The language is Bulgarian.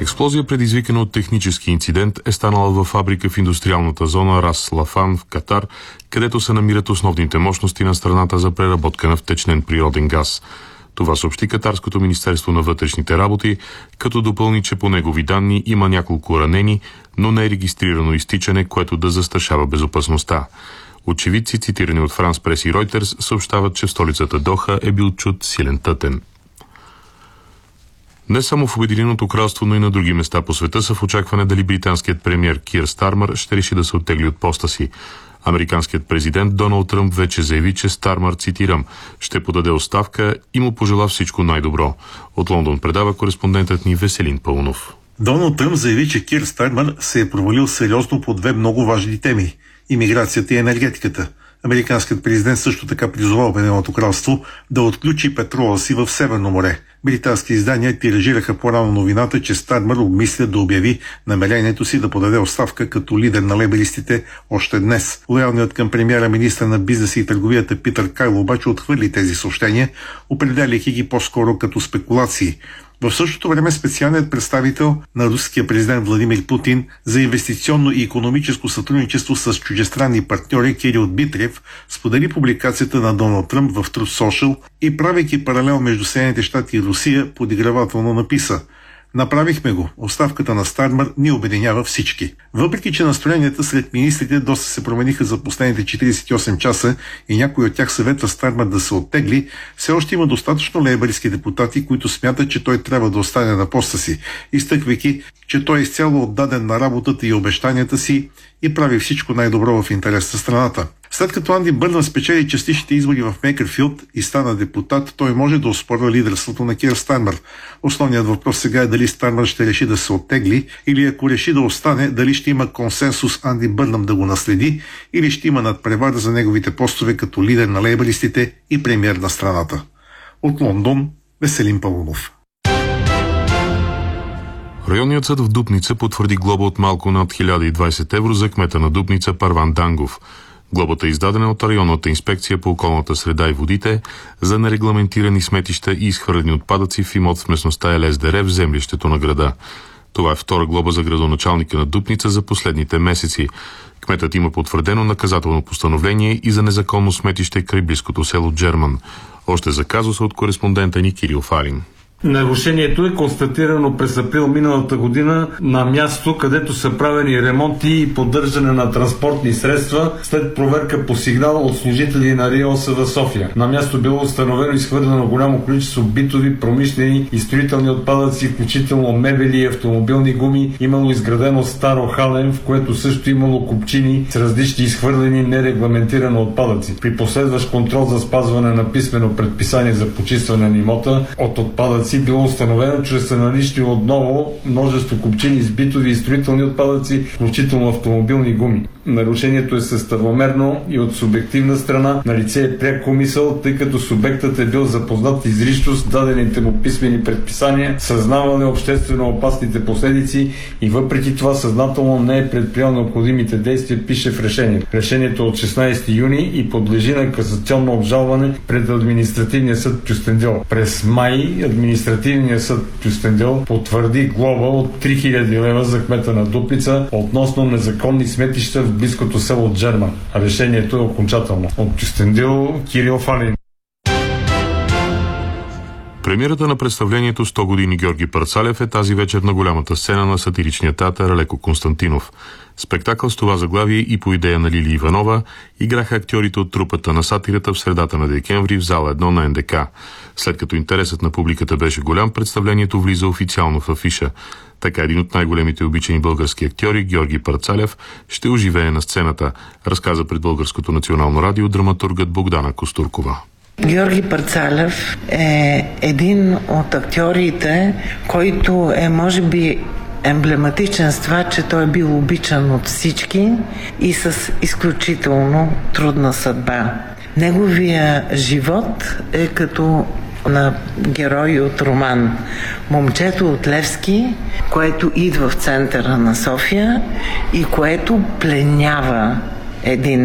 Експлозия, предизвикана от технически инцидент, е станала във фабрика в индустриалната зона Рас Лафан в Катар, където се намират основните мощности на страната за преработка на втечнен природен газ. Това съобщи Катарското министерство на вътрешните работи, като допълни, че по негови данни има няколко ранени, но не е регистрирано изтичане, което да застрашава безопасността. Очевидци, цитирани от Франс Прес и Ройтерс, съобщават, че в столицата Доха е бил чут силен тътен. Не само в Обединеното кралство, но и на други места по света са в очакване дали британският премиер Кир Стармър ще реши да се оттегли от поста си. Американският президент Доналд Тръмп вече заяви, че Стармър, цитирам, ще подаде оставка и му пожела всичко най-добро. От Лондон предава кореспондентът ни Веселин Паунов. Доналд Тръмп заяви, че Кир Стармър се е провалил сериозно по две много важни теми – имиграцията и енергетиката. Американският президент също така призова Обединеното кралство да отключи петрола си в Северно море. Британски издания тиражираха по-рано новината, че Стармър обмисля да обяви намерението си да подаде оставка като лидер на лейбористите още днес. Лоялният към премиера министър на бизнеса и търговията Питър Кайл обаче отхвърли тези съобщения, определяйки ги по-скоро като спекулации. В същото време специалният представител на руския президент Владимир Путин за инвестиционно и икономическо сътрудничество с чуждестранни партньори Кирил Дмитриев сподели публикацията на Доналд Тръмп в Truth Social и, правейки паралел между Съединените щати и Русия, подигравателно написа: "Направихме го. Оставката на Стармър ни обединява всички." Въпреки че настроенията сред министрите доста се промениха за последните 48 часа и някой от тях съветва Стармър да се оттегли, все още има достатъчно лейбъристски депутати, които смятат, че той трябва да остане на поста си, изтъквайки, че той е изцяло отдаден на работата и обещанията си и прави всичко най-добро в интерес на страната. След като Анди Бърнъм спечели частичните избори в Мейкърфилд и стана депутат, той може да оспорва лидерството на Кир Стармър. Основният въпрос сега е дали Стармър ще реши да се оттегли или, ако реши да остане, дали ще има консенсус Анди Бърнъм да го наследи или ще има надпревара за неговите постове като лидер на лейбористите и премиер на страната. От Лондон, Веселин Паунов. Районният съд в Дупница потвърди глоба от малко над 1020 евро за кмета на Дупница Парван Дангов. Глобата е издадена от районната инспекция по околната среда и водите за нерегламентирани сметища и изхвърлени отпадъци в имот в местността Елездере в землището на града. Това е втора глоба за градоначалника на Дупница за последните месеци. Кметът има потвърдено наказателно постановление и за незаконно сметище край близкото село Джерман. Още за казуса от кореспондента ни Кирил Фалин. Нарушението е констатирано през април миналата година на място, където са правени ремонти и поддържане на транспортни средства след проверка по сигнал от служители на РИОСВ София. На място било установено изхвърлено голямо количество битови, промишлени и строителни отпадъци, включително мебели и автомобилни гуми. Имало изградено старо хален, в което също имало купчини с различни изхвърлени нерегламентирани отпадъци. При последващ контрол за спазване на писмено предписание за почистване на имота от отпадъци било установено, че са налични отново множество купчини с битови и строителни отпадъци, включително автомобилни гуми. Нарушението е съставомерно и от субективна страна. Налице е пряк умисъл, тъй като субектът е бил запознат изрично с дадените му писмени предписания, съзнавал е обществено опасните последици и въпреки това съзнателно не е предприел необходимите действия, пише в решението. Решението е от 16 юни и подлежи на касационно обжалване пред Административния съд Кюстендил. През май Административният съд Кюстендил потвърди глоба от 3000 лева за кмета на Дупница относно незаконни сметища в близкото село Джерман. Решението е окончателно. От Кюстендил, Кирил Фалин. Премиерата на представлението 100 години Георги Парцалев е тази вечер на голямата сцена на сатиричния театър Алеко Константинов. Спектакъл с това заглавие и по идея на Лили Иванова играха актьорите от трупата на сатирата в средата на декември в зала 1 на НДК. След като интересът на публиката беше голям, представлението влиза официално в афиша. Така един от най-големите обичани български актьори, Георги Парцалев, ще оживее на сцената, разказа пред Българското национално радио драматургът Богдана Костуркова. Георги Парцалев е един от актьорите, който е може би емблематичен с това, че той е бил обичан от всички и с изключително трудна съдба. Неговия живот е като на герой от роман. Момчето от Левски, което идва в центъра на София и което пленява един